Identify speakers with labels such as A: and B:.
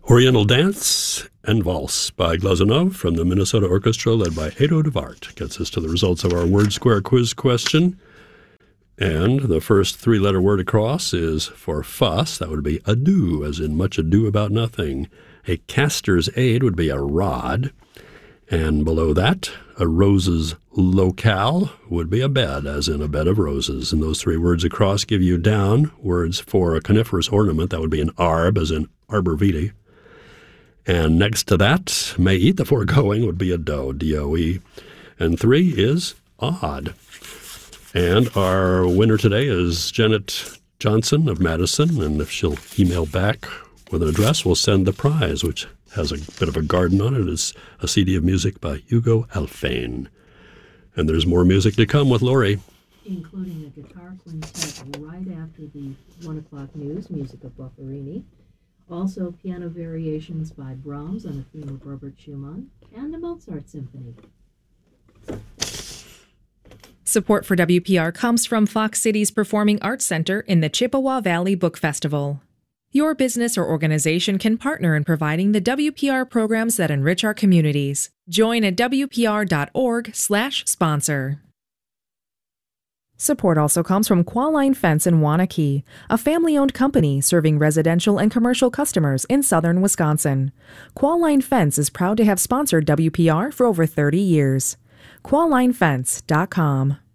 A: Oriental Dance and Valse by Glazunov from the Minnesota Orchestra led by Edo Devart gets us to the results of our word square quiz question. And the first three-letter word across is for fuss. That would be ado, as in much ado about nothing. A caster's aid would be a rod. And below that, a rose's locale would be a bed, as in a bed of roses. And those three words across give you down words for a coniferous ornament. That would be an arb, as in arbor vitae. And next to that, may eat the foregoing would be a doe, D-O-E. And three is odd. And our winner today is Janet Johnson of Madison. And if she'll email back with an address, we'll send the prize, which has a bit of a garden on it. It's a CD of music by Hugo Alfane. And there's more music to come with Lori.
B: Including a guitar quintet right after the 1 o'clock news, music of Buffarini. Also, piano variations by Brahms on a theme of Robert Schumann, and a Mozart symphony.
C: Support for WPR comes from Fox Cities Performing Arts Center in the Chippewa Valley Book Festival. Your business or organization can partner in providing the WPR programs that enrich our communities. Join at wpr.org/sponsor. Support also comes from Qualine Fence in Waunakee, a family-owned company serving residential and commercial customers in southern Wisconsin. Qualine Fence is proud to have sponsored WPR for over 30 years. QualineFence.com.